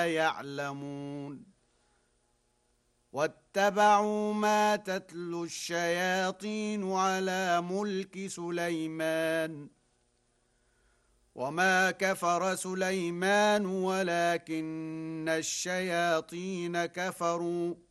يعلمون واتبعوا ما تتلو الشياطين على ملك سليمان وما كفر سليمان ولكن الشياطين كفروا